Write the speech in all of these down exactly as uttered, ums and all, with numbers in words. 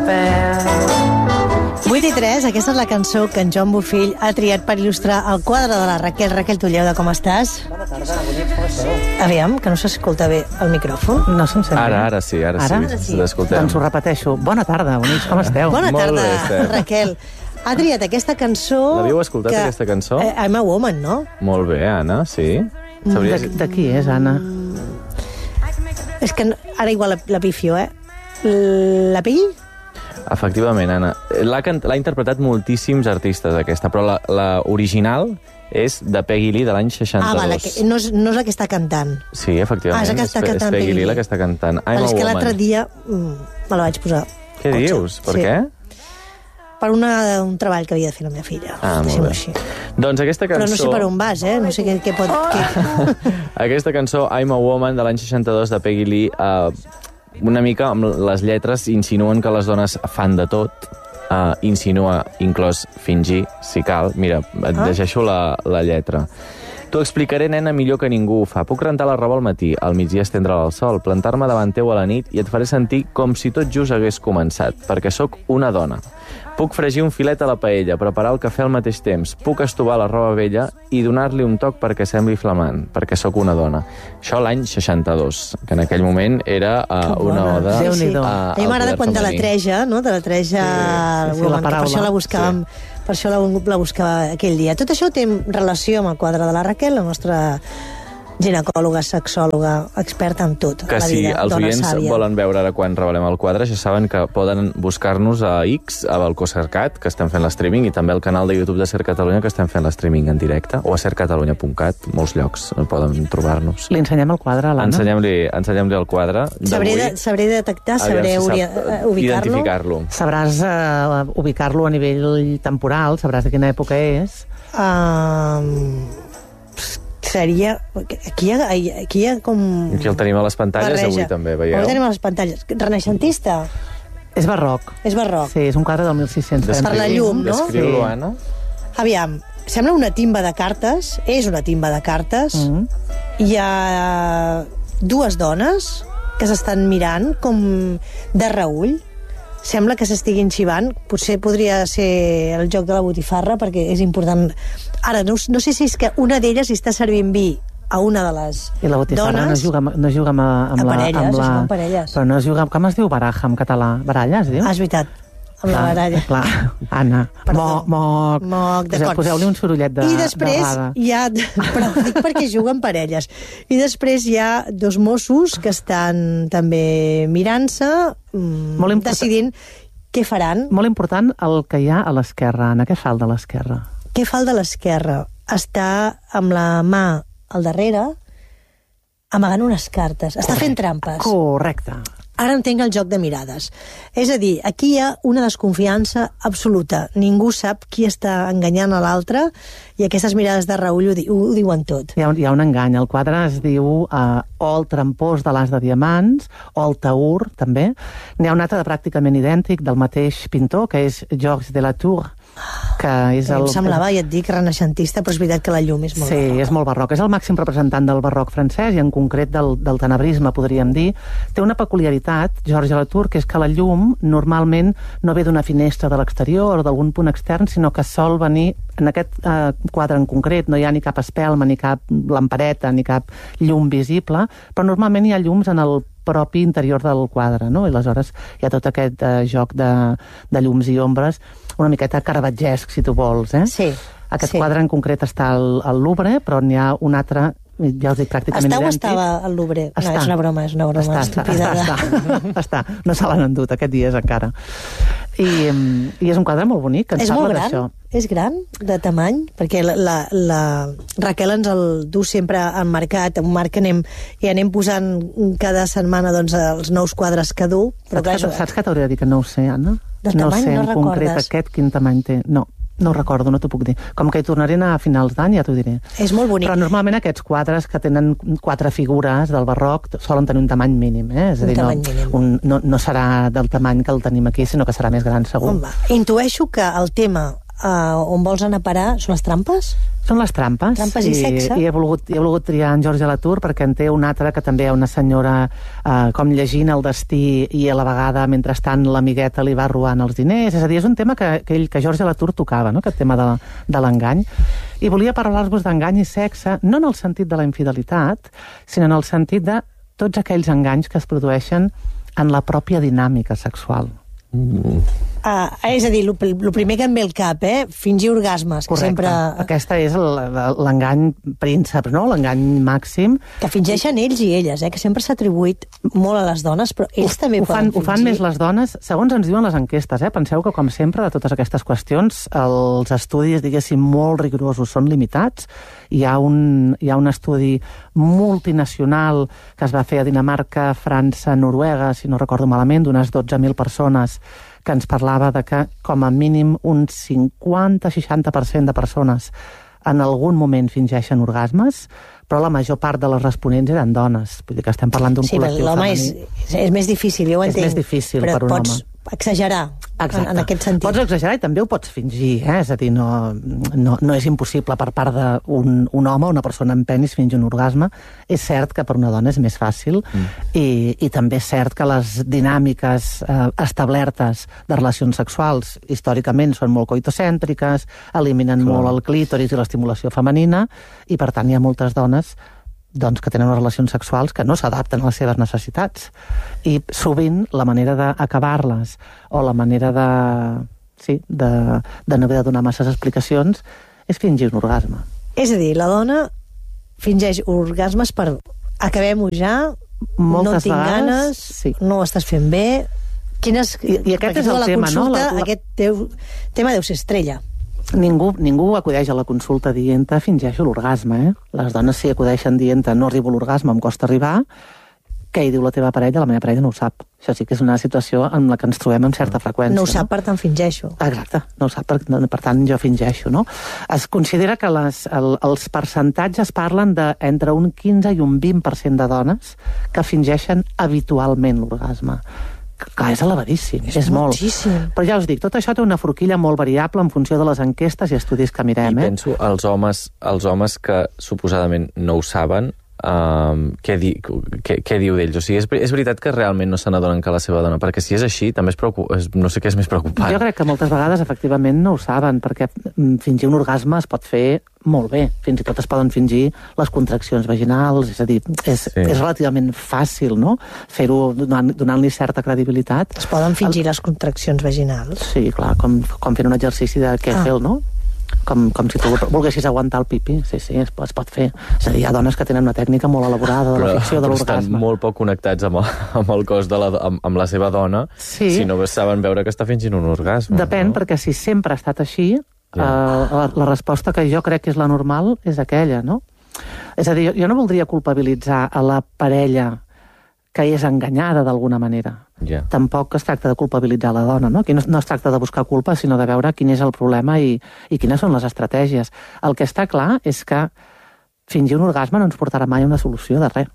vuit i tres, aquesta és la cançó que en Joan Bofill ha triat per il·lustrar el quadre de la Raquel. Raquel Tulleuda, com estàs? Bona tarda, bonics, com esteu? Aviam, que no s'escolta bé el micròfon. No se'm sent Ara, bé. ara sí, ara, Ara? sí, sí. L'escoltem. Doncs ho repeteixo. Bona tarda, bonics, com esteu? Bona Molt tarda, bé, Esther. Raquel. Ha triat aquesta cançó... L'havíeu escoltat, aquesta cançó? Eh, I'm a Woman, no? Molt bé, Anna, sí. De, Sabries... de qui és, Anna? És que no- ara igual la, la pifio, eh? La pi? Efectivament, Anna. L'ha cant... l'ha interpretat moltíssims artistes, aquesta, però la, la original és de Peggy Lee, de l'any seixanta-dos. Ah, vale, que no és, no és la que està cantant. Sí, efectivament. Ah, és la que està Pe- cantant és Peggy Peggy Lee la Lee. que està cantant I'm Vale, a és que Woman. l'altre dia mm, me la vaig posar. Què Cotxe. dius? Per Sí. què? Per una, un treball que havia de fer la meva filla. Ah, Deixem-ho molt així. bé. Doncs aquesta cançó... Però no sé per on vas, eh? No sé què, què pot... Què... Aquesta cançó, I'm a Woman, de l'any seixanta-dos, de Peggy Lee, eh, una mica amb les lletres insinuen que les dones fan de tot, eh, insinua inclòs fingir, si cal. Mira, et Ah. llegeixo la, la lletra. T'ho explicaré, nena, millor que ningú ho fa. Puc rentar la roba al matí, al migdia estendre-la al sol, plantar-me davant teu a la nit i et faré sentir com si tot just hagués començat, perquè sóc una dona. Puc fregir un filet a la paella, preparar el cafè al mateix temps, puc estovar la roba vella i donar-li un toc perquè sembli flamant, perquè sóc una dona. Això l'any seixanta-dos, que en aquell moment era uh, una oda... Déu-n'hi-do. A mi m'agrada quan de la treja, no? De la treja... Sí, sí, sí, la woman, que per paraula. això la buscàvem, per això la, la buscava aquell dia. Tot això té relació amb el quadre de la Raquel, la nostra ginecòloga, sexòloga, experta en tot. Que a la si vida, els dona oients sàvia. volen veure ara quan revelem el quadre, ja saben que poden buscar-nos a X, a Balcó-Cercat, que estem fent l'streaming, i també al canal de YouTube de Ser Catalunya, que estem fent l'streaming en directe, o a sercatalunya punt cat, molts llocs poden trobar-nos. Li ensenyem el quadre a l'Anna? Ensenyem-li ensenyem el quadre Sabré, d'avui. de, sabré detectar, Aviam sabré si ori- sap, eh, eh, ubicar-lo. identificar-lo. Sabràs uh, ubicar-lo a nivell temporal, sabràs de quina època és. Um, seria... Aquí hi ha, aquí hi ha com... Aquí el tenim a les pantalles, barreja. avui també, veieu? Avui tenim a les pantalles. Renaixentista? És barroc. És barroc. Sí, és un quadre del mil sis-cents. Per la llum, no? Descriu-lo, Sí. Anna. Aviam, sembla una timba de cartes, és una timba de cartes. Mm. Hi ha dues dones que s'estan mirant com de reüll. Sembla que s'estiguin xivant. Potser podria ser el joc de la botifarra, perquè és important. Ara, no, no sé si és que una d'elles està servint vi a una de les I la botifarra dones. no juga, amb- no juga amb, amb A la... parelles, amb es la... juga amb parelles. Però no es juga... Com es diu baraja en català? Baralla, es diu? Ah, és veritat, amb la baralla. Clar, Anna. Perdó. Moc, moc. Moc, Poseu- d'acord. Poseu-li un sorollet de, I després de rada. hi ha... Però ho dic perquè juguen parelles. I després hi ha dos Mossos que estan també mirant-se, mm, Molt important. decidint què faran. Molt important el que hi ha a l'esquerra, Anna. Què fa el de l'esquerra? Què fa el de l'esquerra? Està amb la mà al darrere, amagant unes cartes. Està fent trampes. Correcte. Ara entenc el joc de mirades. És a dir, aquí hi ha una desconfiança absoluta. Ningú sap qui està enganyant a l'altre i aquestes mirades de Raül ho, di ho diuen tot. Hi ha, un, hi ha un engany. El quadre es diu uh, o el trampós de l'as de diamants, o el taur, també. N'hi ha un altre de pràcticament idèntic, del mateix pintor, que és Georges de la Tour, que és el... Em semblava, ja et dic, renaixentista, però és veritat que la llum és molt Sí, barroca. és molt barroc. És el màxim representant del barroc francès i en concret del, del tenebrisme, podríem dir. Té una peculiaritat, Georges de la Tour, que és que la llum normalment no ve d'una finestra de l'exterior o d'algun punt extern, sinó que sol venir, en aquest eh, quadre en concret, no hi ha ni cap espelma, ni cap lampareta, ni cap llum visible, però normalment hi ha llums en el propi interior del quadre, no? I aleshores hi ha tot aquest eh, joc de, de llums i ombres, una miqueta caravatgesc, si tu vols, eh? Sí, Aquest sí. quadre en concret està al, al Louvre, però n'hi ha un altre, ja us dic, pràcticament Està o idèntic. estava al Louvre? No, Està. és una broma, és una broma Està, està, estúpida. està, està, està. No se l'han endut aquest dies encara. I, I és un quadre molt bonic, que ens És parla molt gran? d'això. És gran, de tamany? Perquè la, la, la Raquel ens el du sempre emmarcat, un marc que anem, i anem posant cada setmana doncs, els nous quadres que du. Però, clar, Saps, això- que, saps que t'hauria de dir que no ho sé, Anna? De no tamany sé no en concret recordes? aquest quin tamany té. No, no ho recordo, no t'ho puc dir. Com que hi tornaré a anar a finals d'any, ja t'ho diré. És molt bonic. Però normalment aquests quadres que tenen quatre figures del barroc solen tenir un tamany mínim, eh? És a Un dir, tamany no, mínim. un, no, no serà del tamany que el tenim aquí, sinó que serà més gran, segur. Home, intueixo que el tema uh, on vols anar a parar són les trampes? Són les trampes. Trampes i, i sexe. I he volgut, he volgut triar en Georges Latour perquè en té una altra que també hi ha una senyora eh, com llegint el destí i a la vegada, mentrestant, l'amigueta li va robant els diners. És a dir, és un tema que, que, ell, que Georges Latour tocava, no? Aquest tema de, de l'engany. I volia parlar-vos d'engany i sexe, no en el sentit de la infidelitat, sinó en el sentit de tots aquells enganys que es produeixen en la pròpia dinàmica sexual. Mm. Uh, és a dir, el primer que em ve al cap, eh? Fingir orgasmes. Correcte. Que sempre... Aquesta és l'engany príncep, no? L'engany màxim. Que fingeixen ells i elles, eh? Que sempre s'ha atribuït molt a les dones, però ells ho, també ho fan, poden fingir. Ho fan més les dones, segons ens diuen les enquestes, eh? Penseu que, com sempre, de totes aquestes qüestions, els estudis, diguéssim, molt rigorosos són limitats. Hi ha un, hi ha un estudi multinacional que es va fer a Dinamarca, França, Noruega, si no recordo malament, d'unes dotze mil persones, que ens parlava de que com a mínim un cinquanta a seixanta per cent de persones en algun moment fingeixen orgasmes, però la major part de les responents eren dones. Vull dir que estem parlant d'un sí, col·lectiu femení. Sí, l'home és, és més difícil, jo ho entenc. És més difícil però per un pots home. exagerar en, en aquest sentit. Pots exagerar i també ho pots fingir, eh? És a dir, no, no, no és impossible per part d'un un home o una persona amb penis fingir un orgasme. És cert que per una dona és més fàcil mm. i, i també és cert que les dinàmiques eh, establertes de relacions sexuals històricament són molt coitocèntriques, eliminen Clar. molt el clítoris i l'estimulació femenina i per tant hi ha moltes dones doncs, que tenen unes relacions sexuals que no s'adapten a les seves necessitats. I sovint la manera d'acabar-les o la manera de, sí, de, de no haver de donar masses explicacions és fingir un orgasme. És a dir, la dona fingeix orgasmes per acabem-ho ja, moltes no tinc vegades, ganes, sí. no ho estàs fent bé... Quines, I, i aquest és el la tema, consulta, no? La, la... Aquest teu, tema deu ser estrella. Ningú, ningú acudeix a la consulta dient-te fingeixo l'orgasme, eh? Les dones sí acudeixen dient-te no arribo a l'orgasme, em costa arribar. Què hi diu la teva parella? La meva parella no ho sap. Això sí que és una situació en la que ens trobem amb certa freqüència. No ho sap, no? Per tant fingeixo. Exacte, no ho sap, per, per tant jo fingeixo, no? Es considera que les, el, els percentatges parlen d'entre un quinze i un vint per cent de dones que fingeixen habitualment l'orgasme. Clar, és elevadíssim, és, és molt. Moltíssim. Però ja us dic, tot això té una forquilla molt variable en funció de les enquestes i estudis que mirem. I eh? penso, els homes, els homes que suposadament no ho saben, um, què, di, què, què diu d'ells? O sigui, és, és veritat que realment no se n'adonen que la seva dona... Perquè si és així, també és preocup... és, no sé què és més preocupant. Jo crec que moltes vegades, efectivament, no ho saben, perquè fingir un orgasme es pot fer molt bé. Fins i tot es poden fingir les contraccions vaginals, és a dir, és, sí. és relativament fàcil, no?, fer-ho donant-li donant certa credibilitat. Es poden fingir El... les contraccions vaginals? Sí, clar, com, com fent un exercici de Kegel, ah. no? Com, com si tu volguessis aguantar el pipi. Sí, sí, es, es pot fer. És a dir, hi ha dones que tenen una tècnica molt elaborada de la ficció de l'orgasme. Però estan molt poc connectats amb el, amb el cos de la, amb, amb la seva dona, sí. si no saben veure que està fingint un orgasme. Depèn, no? Perquè si sempre ha estat així, ja. uh, la, la resposta que jo crec que és la normal és aquella, no? És a dir, jo, jo no voldria culpabilitzar a la parella que és enganyada d'alguna manera. Yeah. Tampoc es tracta de culpabilitzar la dona, no? Aquí no, no es tracta de buscar culpa, sinó de veure quin és el problema i, i quines són les estratègies. El que està clar és que fingir un orgasme no ens portarà mai una solució de res.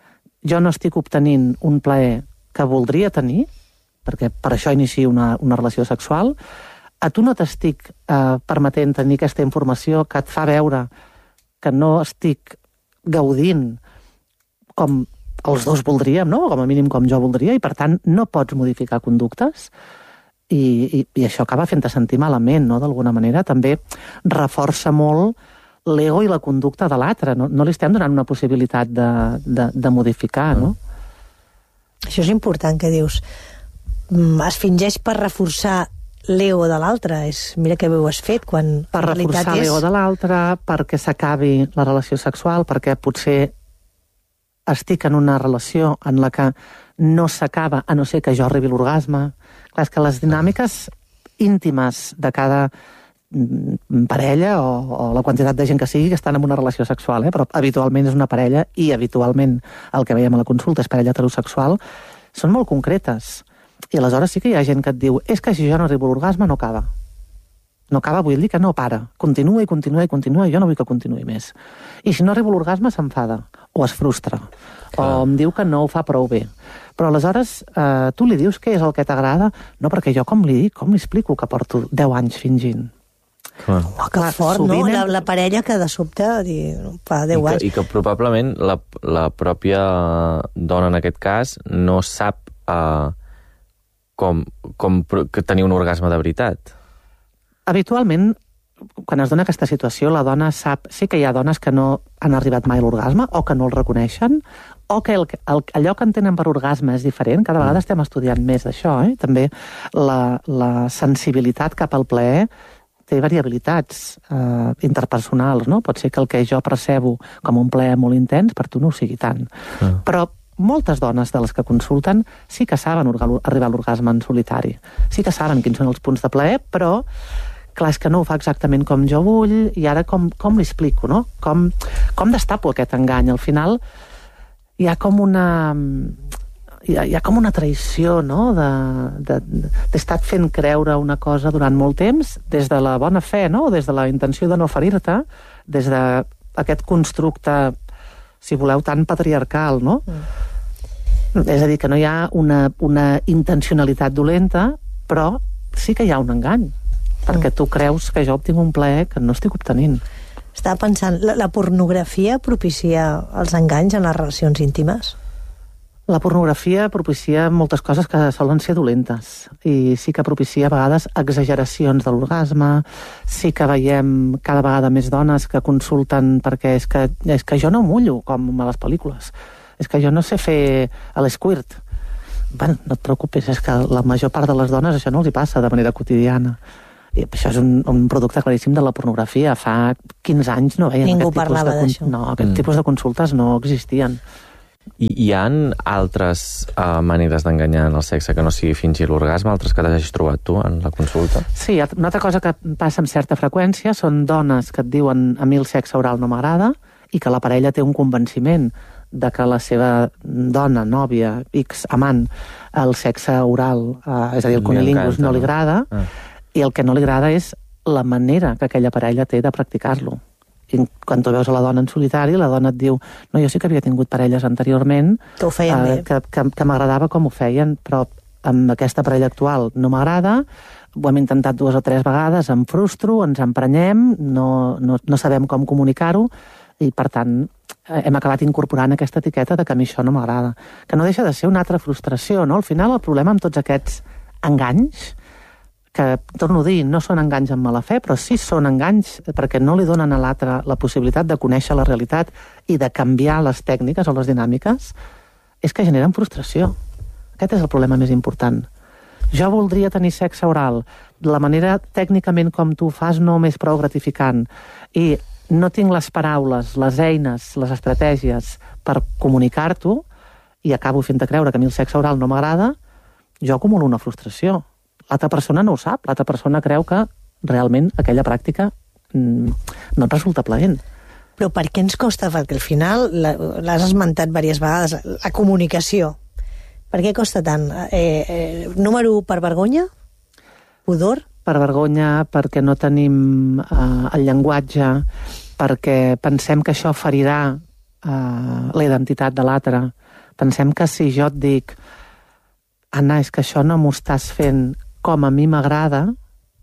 Jo no estic obtenint un plaer que voldria tenir, perquè per això inicio una, una relació sexual, a tu no t'estic eh, permetent tenir aquesta informació que et fa veure que no estic gaudint com els dos voldríem, no? Com a mínim com jo voldria, i per tant no pots modificar conductes i, i, i això acaba fent-te sentir malament, no? D'alguna manera també reforça molt l'ego i la conducta de l'altre, no? No li estem donant una possibilitat de, de, de modificar, no? Això és important que dius. Es fingeix per reforçar l'ego de l'altre. És, mira que bé ho has fet quan per reforçar és... l'ego de l'altre, perquè s'acabi la relació sexual, perquè potser estic en una relació en la que no s'acaba, a no ser que jo arribi a l'orgasme. Clar, és que les dinàmiques íntimes de cada parella o, o la quantitat de gent que sigui que estan en una relació sexual, eh? Però habitualment és una parella i habitualment el que veiem a la consulta és parella heterosexual, són molt concretes. I aleshores sí que hi ha gent que et diu és que si jo no arribo a l'orgasme no acaba. No acaba, vull dir que no para. Continua i continua i continua i jo no vull que continuï més. I si no arribo a l'orgasme s'enfada, o es frustra, Clar. o em diu que no ho fa prou bé. Però aleshores eh, tu li dius què és el que t'agrada? No, perquè jo com li dic, com li explico que porto deu anys fingint? Clar. Oh, que Clar, fort, sovint no? hem- La, la parella que de sobte dir, fa I deu que, anys. I que probablement la, la pròpia dona, en aquest cas, no sap uh, com, com pro- que tenir un orgasme de veritat. Habitualment, quan es dona aquesta situació, la dona sap... Sí que hi ha dones que no han arribat mai a l'orgasme o que no el reconeixen, o que el, el, allò que entenen per orgasme és diferent. Cada vegada estem estudiant més d'això, eh? També la, la sensibilitat cap al plaer té variabilitats eh, interpersonals, no? Pot ser que el que jo percebo com un plaer molt intens, per tu no ho sigui tant. Ah. Però moltes dones de les que consulten sí que saben orga- arribar a l'orgasme en solitari. Sí que saben quins són els punts de plaer, però clar, és que no ho fa exactament com jo vull, i ara com, com li explico, no? Com, com destapo aquest engany? Al final hi ha com una... Hi ha, hi ha com una traïció, no?, de, de, d'he estat fent creure una cosa durant molt temps, des de la bona fe, no?, des de la intenció de no ferir-te, des d'aquest constructe, si voleu, tan patriarcal, no? Mm. És a dir, que no hi ha una, una intencionalitat dolenta, però sí que hi ha un engany, perquè tu creus que jo obtinc un plaer que no estic obtenint. Estava pensant, la, la pornografia propicia els enganys en les relacions íntimes? La pornografia propicia moltes coses que solen ser dolentes, i sí que propicia a vegades exageracions de l'orgasme, sí que veiem cada vegada més dones que consulten perquè és que, és que jo no mullo com a les pel·lícules, és que jo no sé fer l'esquirt. Bueno, no et preocupis, és que la major part de les dones això no els hi passa de manera quotidiana. I això és un, un producte claríssim de la pornografia. Fa quinze anys no veien Ningú aquest tipus parlava de, d'això. no, aquest Mm. tipus de consultes no existien. I hi ha altres uh, maneres d'enganyar en el sexe que no sigui fingir l'orgasme, altres que t'hagis trobat tu en la consulta? Sí, una altra cosa que passa amb certa freqüència són dones que et diuen a mi el sexe oral no m'agrada i que la parella té un convenciment de que la seva dona, nòvia, ex, amant, el sexe oral, eh, és a dir, el Li cunilingus encanta, no li no? agrada, Ah. i el que no li agrada és la manera que aquella parella té de practicar-lo. I quan tu veus a la dona en solitari, la dona et diu no, jo sí que havia tingut parelles anteriorment Que ho feien bé. que, que, que m'agradava com ho feien, però amb aquesta parella actual no m'agrada, ho hem intentat dues o tres vegades, em frustro, ens emprenyem, no, no, no sabem com comunicar-ho, i per tant hem acabat incorporant aquesta etiqueta de que a mi això no m'agrada, que no deixa de ser una altra frustració, no? Al final el problema amb tots aquests enganys, que, torno a dir, no són enganys amb mala fe, però sí són enganys perquè no li donen a l'altre la possibilitat de conèixer la realitat i de canviar les tècniques o les dinàmiques, és que generen frustració. Aquest és el problema més important. Jo voldria tenir sexe oral. La manera tècnicament com tu ho fas no m'és prou gratificant. I no tinc les paraules, les eines, les estratègies per comunicar-t'ho, i acabo fent-te creure que a mi el sexe oral no m'agrada, jo acumulo una frustració. L'altra persona no ho sap, l'altra persona creu que realment aquella pràctica mm, no et resulta plaent. Però per què ens costa? Perquè al final, la- l'has esmentat diverses vegades, la comunicació. Per què costa tant? Eh, eh, número u, per vergonya? Pudor? Per vergonya, perquè no tenim eh, el llenguatge, perquè pensem que això ferirà eh, la identitat de l'altre. Pensem que si jo et dic Anna, és que això no m'ho estàs fent com a mi m'agrada,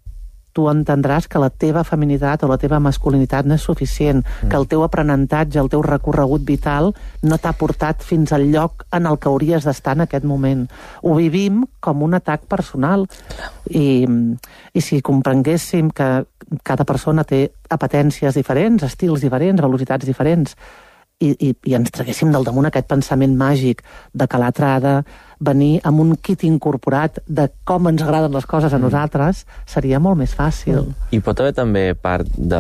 tu entendràs que la teva feminitat o la teva masculinitat no és suficient, mm. que el teu aprenentatge, el teu recorregut vital no t'ha portat fins al lloc en el que hauries d'estar en aquest moment. Ho vivim com un atac personal. I, i si comprenguéssim que cada persona té apetències diferents, estils diferents, velocitats diferents, i, i, i ens traguéssim del damunt aquest pensament màgic de que l'altre ha de venir amb un kit incorporat de com ens agraden les coses a nosaltres, seria molt més fàcil. I pot haver també part de,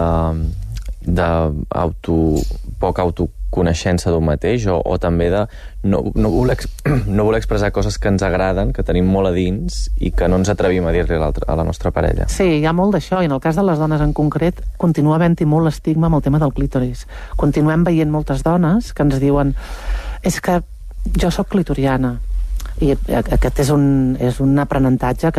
de auto, poca autoconeixença d'un mateix, o, o també de no, no, voler, ex- no voler expressar coses que ens agraden, que tenim molt a dins, i que no ens atrevim a dir-li a, l'altra- a la nostra parella. Sí, hi ha molt d'això, i en el cas de les dones en concret continua havent-hi molt estigma amb el tema del clítoris. Continuem veient moltes dones que ens diuen és que jo sóc clitoriana, i aquest és un, és un aprenentatge que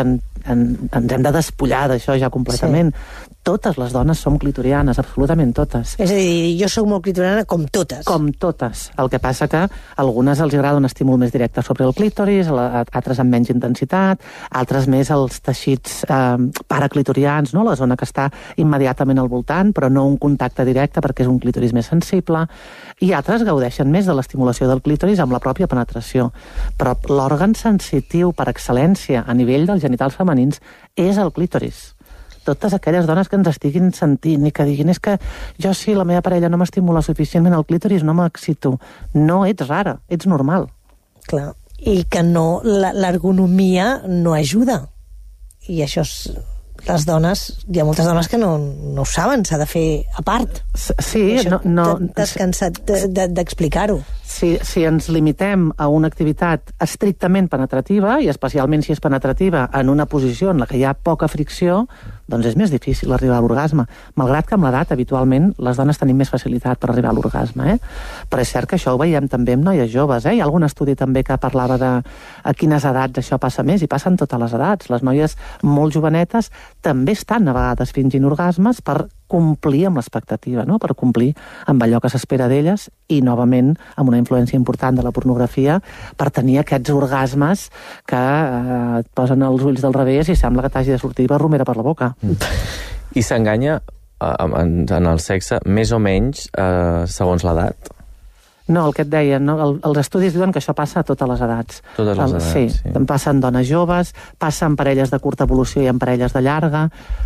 en, ens hem de despullar d'això ja completament. Sí. Totes les dones som clitorianes, absolutament totes. És a dir, jo sóc molt clitoriana com totes. Com totes. El que passa que a algunes els agrada un estímul més directe sobre el clítoris, a altres amb menys intensitat, altres més els teixits eh, paraclitorians, no? La zona que està immediatament al voltant, però no un contacte directe perquè és un clítoris més sensible, i altres gaudeixen més de l'estimulació del clítoris amb la pròpia penetració. Però l'òrgan sensitiu per excel·lència a nivell dels genitals femenins és el clítoris. Totes aquelles dones que ens estiguin sentint i que diguin és que jo sí, la meva parella no m'estimula suficientment el clítoris, no m'excito. No ets rara, ets normal. Clar, i que no, l'ergonomia no ajuda. I això és... Les dones, hi ha moltes dones que no, no ho saben, s'ha de fer a part. Sí, no... no T'has cansat d'explicar-ho. Si, si ens limitem a una activitat estrictament penetrativa, i especialment si és penetrativa en una posició en la que hi ha poca fricció, doncs és més difícil arribar a l'orgasme. Malgrat que amb l'edat, habitualment, les dones tenim més facilitat per arribar a l'orgasme. Eh? Però és cert que això ho veiem també amb noies joves. Eh? Hi ha algun estudi també que parlava de a quines edats això passa més, i passen totes les edats. Les noies molt jovenetes també estan a vegades fingint orgasmes per complir amb l'expectativa, no? Per complir amb allò que s'espera d'elles, i novament amb una influència important de la pornografia per tenir aquests orgasmes que eh, et posen els ulls del revés i sembla que t'hagi de sortir barromera per la boca. Mm. I s'enganya eh, en, en el sexe més o menys eh, segons l'edat? No, el que et deia, no? El, els estudis diuen que això passa a totes les edats. Totes les edats, sí. sí. Passa en dones joves, passa en parelles de curta evolució i en parelles de llarga.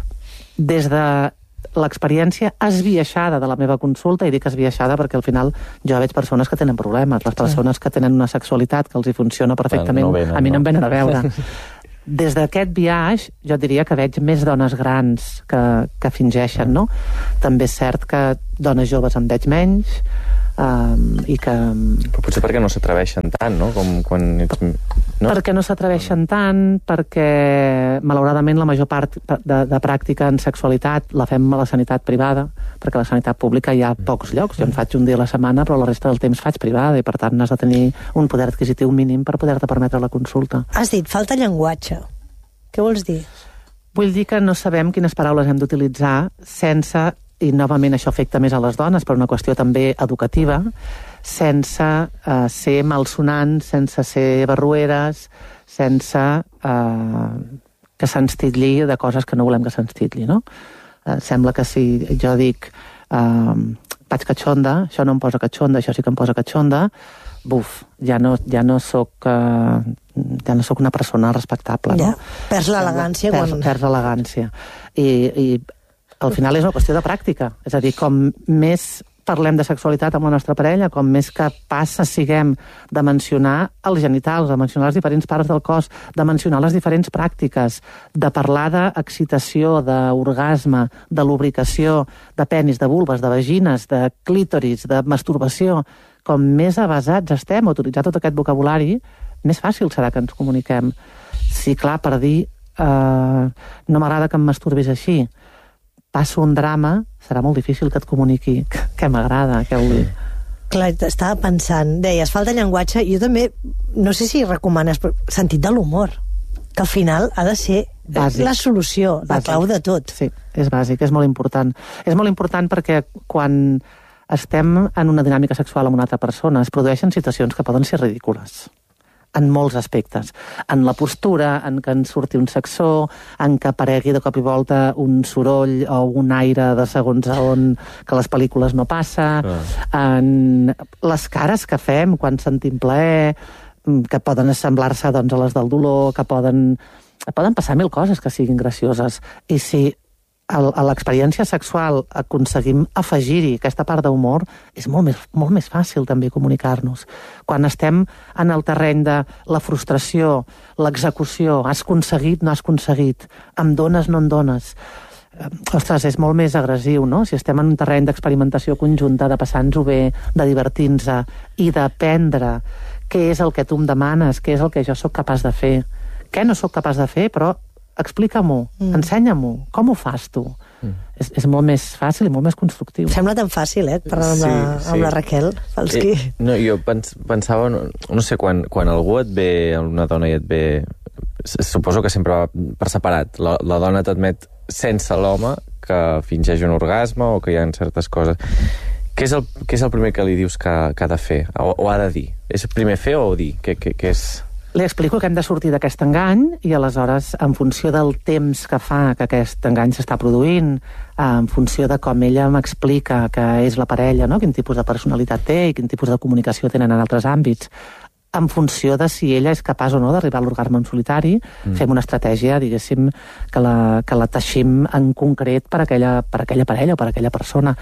Des de l'experiència esbiaixada de la meva consulta, i dic esbiaixada perquè al final jo veig persones que tenen problemes, les persones que tenen una sexualitat que els hi funciona perfectament, no venen, a mi no em venen a veure. Des d'aquest viatge, jo diria que veig més dones grans que, que fingeixen, no? També és cert que dones joves en veig menys, um, i que... Però potser perquè no s'atreveixen tant, no? Com quan ets... No? Perquè no s'atreveixen tant, perquè malauradament la major part de, de pràctica en sexualitat la fem a la sanitat privada, perquè a la sanitat pública hi ha pocs llocs. Jo en faig un dia a la setmana, però la resta del temps faig privada, i per tant has de tenir un poder adquisitiu mínim per poder-te permetre la consulta. Has dit, falta llenguatge. Què vols dir? Vull dir que no sabem quines paraules hem d'utilitzar sense, i novament això afecta més a les dones, per una qüestió també educativa, sense eh, ser malsonants, sense ser barrueres, sense eh, que se'ns titlli de coses que no volem que se'ns titlli, no? Eh, sembla que si jo dic eh, vaig catxonda, això no em posa catxonda, això sí que em posa catxonda, buf, ja no, ja no soc eh, ja no soc una persona respectable, no? Ja, perds l'elegància. Perds, quan... perds l'elegància. I, I al final és una qüestió de pràctica. És a dir, com més parlem de sexualitat amb la nostra parella, com més capaces siguem de mencionar els genitals, de mencionar les diferents parts del cos, de mencionar les diferents pràctiques, de parlar d'excitació, d'orgasme, de lubricació, de penis, de vulves, de vagines, de clítoris, de masturbació, com més avasats estem a utilitzar tot aquest vocabulari, més fàcil serà que ens comuniquem. Sí, clar, per dir eh, no m'agrada que em masturbis així, passo un drama, serà molt difícil que et comuniqui què m'agrada, què vull dir. Clar, estava pensant, deies, falta llenguatge, jo també, no sé si recomanes, però sentit de l'humor, que al final ha de ser bàsic. La solució, bàsic. La clau de tot. Sí, és bàsic, és molt important. És molt important perquè quan estem en una dinàmica sexual amb una altra persona es produeixen situacions que poden ser ridícules. En molts aspectes. En la postura, en que ens surti un sacsó, en que aparegui de cop i volta un soroll o un aire de segons a on que les pel·lícules no passa, ah. en les cares que fem quan sentim plaer, que poden assemblar-se doncs, a les del dolor, que poden, poden passar mil coses que siguin gracioses. I si a l'experiència sexual aconseguim afegir-hi aquesta part d'humor, és molt més, molt més fàcil també comunicar-nos. Quan estem en el terreny de la frustració, l'execució, has aconseguit, no has aconseguit, em dones, no em dones, ostres, és molt més agressiu, no? Si estem en un terreny d'experimentació conjunta, de passar-nos-ho bé, de divertir-nos i d'aprendre què és el que tu em demanes, què és el que jo sóc capaç de fer, què no sóc capaç de fer, però explica-m'ho, mm. ensenya-m'ho, com ho fas tu? Mm. És, és molt més fàcil i molt més constructiu. Sembla tan fàcil, eh, parlar amb, sí, la, sí. amb la Raquel Falsky. Eh, no, jo pens, pensava, no, no sé, quan, quan algú et ve, una dona i et ve suposo que sempre va per separat. La, la dona t'admet sense l'home que fingeix un orgasme o que hi ha certes coses. Què és el, què és el primer que li dius que, que ha de fer? O, o ha de dir? És primer fer o dir? Què, què, què és... Li explico que hem de sortir d'aquest engany i aleshores, en funció del temps que fa que aquest engany s'està produint, en funció de com ella m'explica que és la parella, no? Quin tipus de personalitat té i quin tipus de comunicació tenen en altres àmbits, en funció de si ella és capaç o no d'arribar a l'orgasme en solitari, mm. fem una estratègia, diguéssim, que la, que la teixim en concret per aquella, per aquella parella o per aquella persona.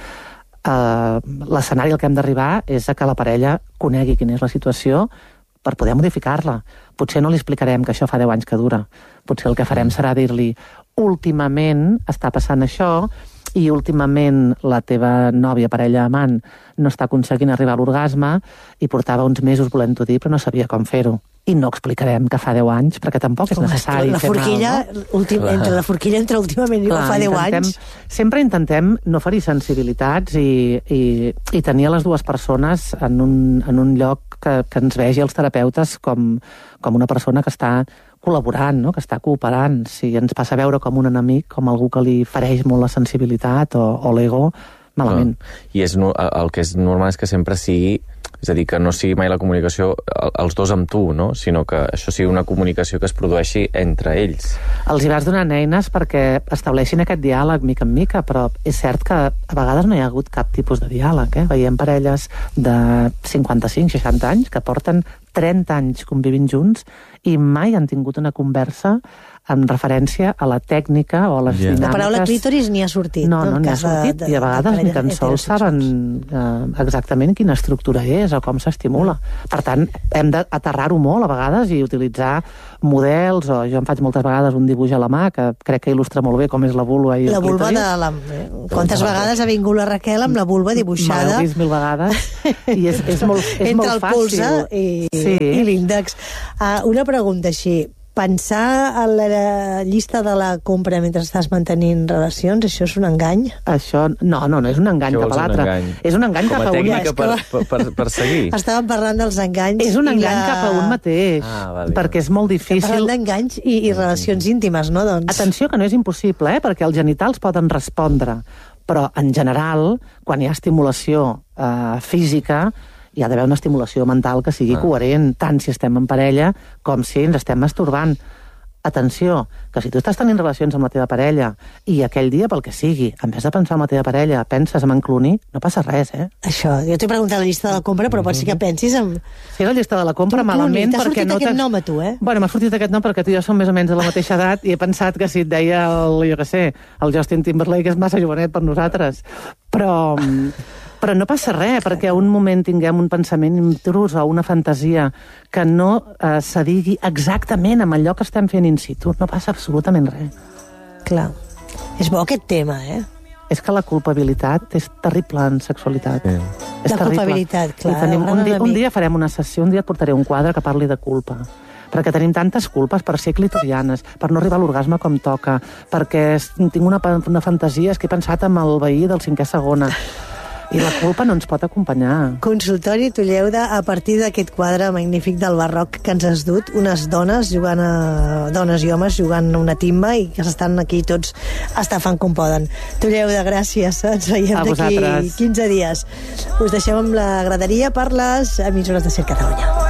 Uh, l'escenari al que hem d'arribar és a que la parella conegui quina és la situació per poder modificar-la. Potser no li explicarem que això fa deu anys que dura. Potser el que farem serà dir-li últimament està passant això i últimament la teva nòvia, parella, amant, no està aconseguint arribar a l'orgasme i portava uns mesos volent-ho dir però no sabia com fer-ho. I no explicarem que fa deu anys, perquè tampoc és necessari la fer forquilla, mal, no? Últim, entre la forquilla entre últimament i Clar, fa deu anys... Sempre intentem no ferir sensibilitats i, i, i tenir les dues persones en un, en un lloc que, que ens vegi els terapeutes com, com una persona que està col·laborant, no? Que està cooperant. Si ens passa a veure com un enemic, com algú que li fereix molt la sensibilitat o, o l'ego, malament. No. I és, el que és normal és que sempre sigui... És a dir, que no sigui mai la comunicació els dos amb tu, no? Sinó que això sigui una comunicació que es produeixi entre ells. Els hi vas donant eines perquè estableixin aquest diàleg mica en mica, però és cert que a vegades no hi ha hagut cap tipus de diàleg. Eh? Veiem parelles de cinquanta-cinc seixanta anys que porten trenta anys convivint junts i mai han tingut una conversa en referència a la tècnica o a les yeah. dinàmiques... La paraula clítoris ni ha sortit. No, no, no ni ha sortit. De, de, I a vegades ni tan sols saben eh, exactament quina estructura és o com s'estimula. Per tant, hem d'aterrar-ho molt a vegades i utilitzar models, o jo em faig moltes vegades un dibuix a la mà que crec que il·lustra molt bé com és la vulva i el la vulva de la... Quantes vegades ha vingut la Raquel amb la vulva dibuixada? M'ho he vist mil vegades. I és, és molt, és Entre molt el fàcil. polze i, sí. i l'índex. Uh, una pregunta així. Pensar a la llista de la compra mentre estàs mantenint relacions, això és un engany? Això, no, no, no és un engany cap a l'altre. És un engany cap a un... Com a tècnica per, per, per, per seguir. Estàvem parlant dels enganys. És un engany la... cap a un mateix, ah, vale. perquè és molt difícil... Estem parlant d'enganys i, i relacions íntimes, no? Doncs... Atenció, que no és impossible, eh? Perquè els genitals poden respondre, però en general, quan hi ha estimulació eh, física, hi ha d'haver una estimulació mental que sigui ah. coherent, tant si estem en parella com si ens estem masturbant. Atenció, que si tu estàs tenint relacions amb la teva parella i aquell dia, pel que sigui, en vez de pensar en la teva parella, penses en enclonir, no passa res, eh? Això, jo t'he preguntat la llista de la compra, però pot ser que pensis en... Sí, la llista de la compra, malament, perquè no... T'ha sortit aquest nom a tu, eh? Bueno, m'ha sortit aquest nom perquè tu i jo som més o menys de la mateixa edat i he pensat que si et deia el, jo què sé, el Justin Timberlake és massa jovenet per nosaltres. Però... Però no passa res, perquè un moment tinguem un pensament intrus o una fantasia que no eh, s'adigui exactament amb allò que estem fent in situ. No passa absolutament res. Clar. És bo aquest tema, eh? És que la culpabilitat és terrible en sexualitat. Sí. És la terrible. Culpabilitat, clar. Tenim, un, dia, un dia farem una sessió, un dia et portaré un quadre que parli de culpa. Perquè tenim tantes culpes per ser clitorianes, per no arribar a l'orgasme com toca, perquè tinc una, una fantasia, és que he pensat en el veí del cinquè segona. I la culpa no ens pot acompanyar. Consultori Tulleuda, a partir d'aquest quadre magnífic del barroc que ens has dut, unes dones jugant a... dones i homes jugant a una timba i que s'estan aquí tots estafant com poden. Tulleuda, gràcies. Ens veiem d'aquí quinze dies. Us deixem amb la graderia per les emissores de Ser Catalunya.